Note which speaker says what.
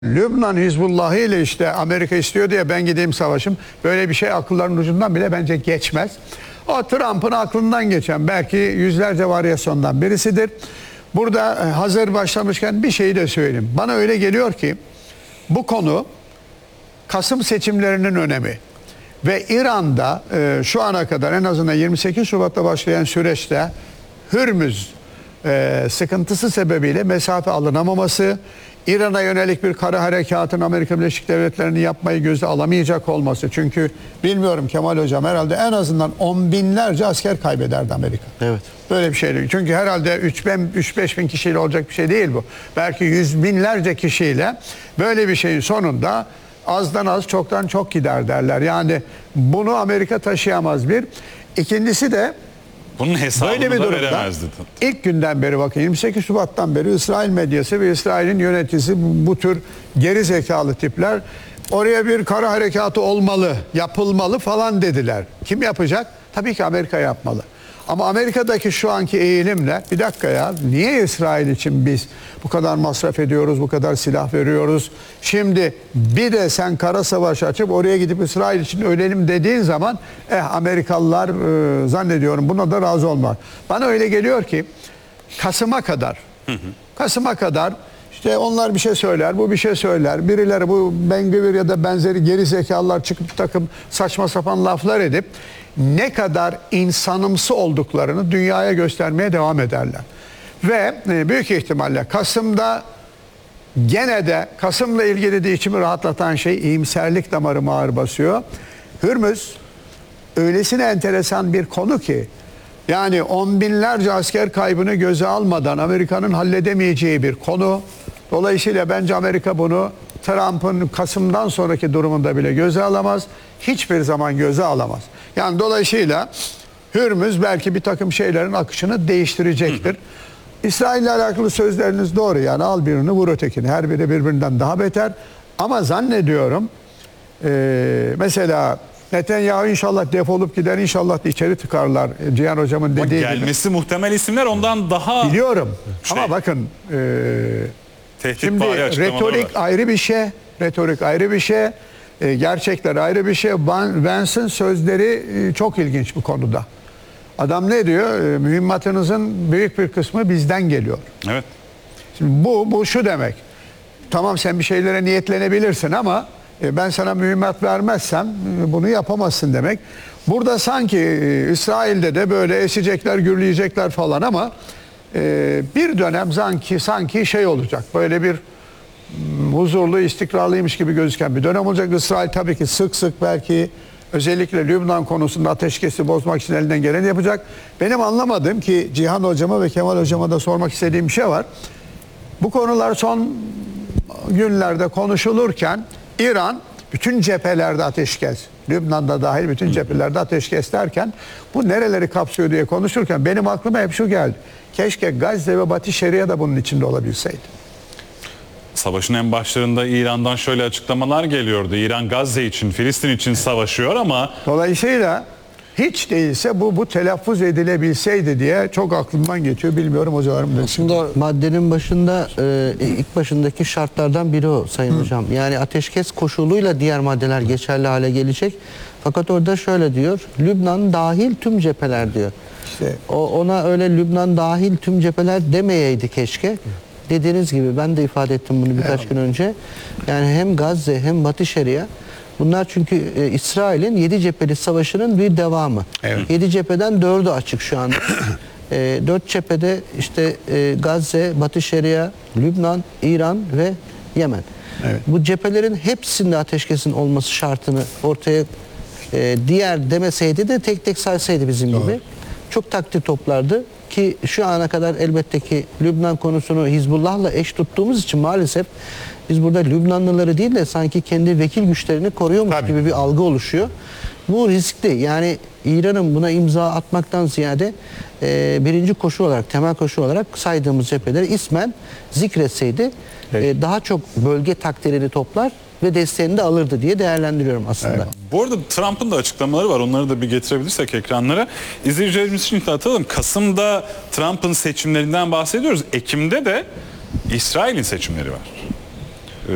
Speaker 1: Lübnan Hizbullah'ı ile işte Amerika istiyor diye ben gideyim savaşım. Böyle bir şey akılların ucundan bile bence geçmez. O Trump'ın aklından geçen belki yüzlerce varyasyondan birisidir. Burada hazır başlamışken bir şeyi de söyleyeyim. Bana öyle geliyor ki bu konu Kasım seçimlerinin önemi. Ve İran'da şu ana kadar en azından 28 Şubat'ta başlayan süreçte Hürmüz sıkıntısı sebebiyle mesafe alınamaması, İran'a yönelik bir kara harekatın Amerika Birleşik Devletleri'ni yapmayı göze alamayacak olması. Çünkü bilmiyorum Kemal Hocam, herhalde en azından 10 binlerce asker kaybederdi Amerika. Evet. Böyle bir şey değil. Çünkü herhalde 3-5 bin kişiyle olacak bir şey değil bu. Belki yüz binlerce kişiyle böyle bir şeyin sonunda azdan az çoktan çok gider derler. Yani bunu Amerika taşıyamaz bir. İkincisi de
Speaker 2: bunun hesabını
Speaker 1: böyle bir
Speaker 2: da
Speaker 1: durumda
Speaker 2: veremezdi.
Speaker 1: İlk günden beri bakın 28 Şubat'tan beri İsrail medyası ve İsrail'in yöneticisi bu tür geri zekalı tipler oraya bir kara harekatı olmalı, yapılmalı falan dediler. Kim yapacak? Tabii ki Amerika yapmalı. Ama Amerika'daki şu anki eğilimle bir dakika ya, niye İsrail için biz bu kadar masraf ediyoruz, bu kadar silah veriyoruz? Şimdi bir de sen kara savaş açıp oraya gidip İsrail için ölelim dediğin zaman Amerikalılar zannediyorum buna da razı olmaz. Bana öyle geliyor ki Kasım'a kadar işte onlar bir şey söyler, bu bir şey söyler. Birileri bu Bengvir ya da benzeri geri zekalılar çıkıp takım saçma sapan laflar edip ne kadar insanımsı olduklarını dünyaya göstermeye devam ederler. Ve büyük ihtimalle Kasım'da gene de Kasım'la ilgili de içimi rahatlatan şey iyimserlik damarıma ağır basıyor. Hürmüz öylesine enteresan bir konu ki yani on binlerce asker kaybını göze almadan Amerika'nın halledemeyeceği bir konu. Dolayısıyla bence Amerika bunu Trump'ın Kasım'dan sonraki durumunda bile göze alamaz. Hiçbir zaman göze alamaz. Yani dolayısıyla Hürmüz belki bir takım şeylerin akışını değiştirecektir. İsrail'le alakalı sözleriniz doğru, yani al birini vur ötekini. Her biri birbirinden daha beter. Ama zannediyorum mesela Netanyahu inşallah defolup gider, inşallah da içeri tıkarlar. Cihan Hocam'ın dediği gibi.
Speaker 2: Gelmesi muhtemel isimler ondan daha...
Speaker 1: Biliyorum ama bakın şimdi retorik ayrı bir şey. Retorik ayrı bir şey. Gerçekler ayrı bir şey. Vance'ın sözleri çok ilginç bu konuda. Adam ne diyor? Mühimmatınızın büyük bir kısmı bizden geliyor. Evet. Şimdi bu şu demek. Tamam, sen bir şeylere niyetlenebilirsin ama ben sana mühimmat vermezsem bunu yapamazsın demek. Burada sanki İsrail'de de böyle esecekler, gürleyecekler falan ama bir dönem sanki şey olacak. Böyle bir huzurlu, istikrarlıymış gibi gözüken bir dönem olacak. İsrail tabii ki sık sık belki özellikle Lübnan konusunda ateşkesi bozmak için elinden geleni yapacak. Benim anlamadığım ki Cihan Hocama ve Kemal Hocama da sormak istediğim bir şey var. Bu konular son günlerde konuşulurken İran bütün cephelerde ateşkes, Lübnan'da dahil bütün cephelerde ateşkes derken bu nereleri kapsıyor diye konuşurken benim aklıma hep şu geldi. Keşke Gazze ve Batı Şeria da bunun içinde olabilseydi.
Speaker 2: Savaşın en başlarında İran'dan şöyle açıklamalar geliyordu. İran Gazze için, Filistin için savaşıyor ama...
Speaker 1: Dolayısıyla hiç değilse bu telaffuz edilebilseydi diye çok aklımdan geçiyor. Bilmiyorum hocalarım.
Speaker 3: Aslında maddenin başında ilk başındaki şartlardan biri o Sayın Hocam. Yani ateşkes koşuluyla diğer maddeler geçerli hale gelecek. Fakat orada şöyle diyor. Lübnan dahil tüm cepheler diyor. İşte. Ona öyle Lübnan dahil tüm cepheler demeyeydi keşke. Dediğiniz gibi ben de ifade ettim bunu birkaç gün önce. Yani hem Gazze hem Batı Şeria, bunlar çünkü İsrail'in 7 cepheli savaşının bir devamı. Evet. 7 cepheden 4'ü açık şu anda. 4 cephede işte Gazze, Batı Şeria, Lübnan, İran ve Yemen. Evet. Bu cephelerin hepsinde ateşkesin olması şartını ortaya diğer demeseydi de tek tek saysaydı bizim gibi çok takdir toplardı. Ki şu ana kadar elbette ki Lübnan konusunu Hizbullah'la eş tuttuğumuz için maalesef biz burada Lübnanlıları değil de sanki kendi vekil güçlerini koruyormuş gibi bir algı oluşuyor. Bu riskli. Yani İran'ın buna imza atmaktan ziyade birinci koşu olarak, temel koşu olarak saydığımız cepheleri ismen zikretseydi daha çok bölge takdirini toplar ve desteğini de alırdı diye değerlendiriyorum aslında. Evet.
Speaker 2: Bu arada Trump'ın da açıklamaları var. Onları da bir getirebilirsek ekranlara. İzleyicilerimiz için atalım. Kasım'da Trump'ın seçimlerinden bahsediyoruz. Ekim'de de İsrail'in seçimleri var.